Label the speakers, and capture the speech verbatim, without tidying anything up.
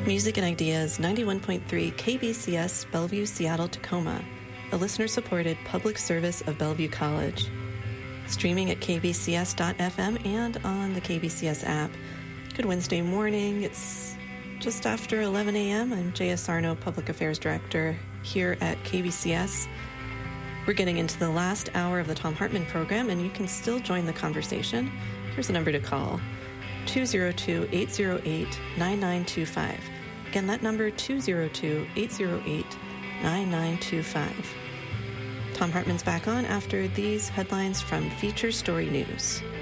Speaker 1: Music and Ideas, ninety-one point three K B C S, Bellevue, Seattle, Tacoma, a listener-supported public service of Bellevue College. Streaming at k b c s dot f m and on the K B C S app. Good Wednesday morning. It's just after eleven a.m. I'm Jaya Sarno, Public Affairs Director here at K B C S. We're getting into the last hour of the Thom Hartmann program, and you can still join the conversation. Here's a number to call, two oh two, eight oh eight, nine nine two five. Again, that number, two oh two, eight oh eight, nine nine two five. Thom Hartmann's back on after these headlines from Feature Story News.